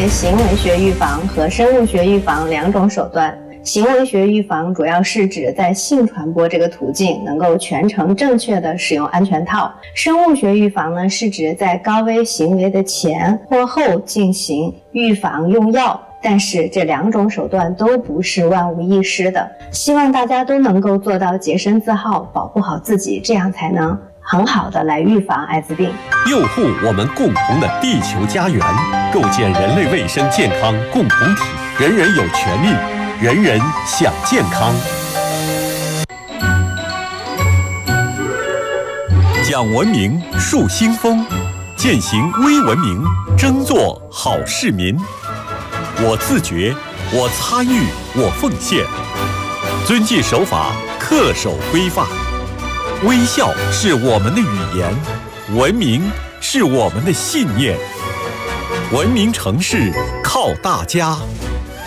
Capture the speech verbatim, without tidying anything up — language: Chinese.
行为学预防和生物学预防两种手段。行为学预防主要是指在性传播这个途径能够全程正确的使用安全套，生物学预防呢是指在高危行为的前或后进行预防用药，但是这两种手段都不是万无一失的。希望大家都能够做到洁身自好，保护好自己，这样才能很好的来预防艾滋病， 佑护我们共同的地球家园，构建人类卫生健康共同体，人人有权利，人人享健康。讲文明树新风，践行微文明，争做好市民。我自觉，我参与，我奉献，遵纪守法，恪守规范。微笑是我们的语言，文明是我们的信念。文明城市靠大家。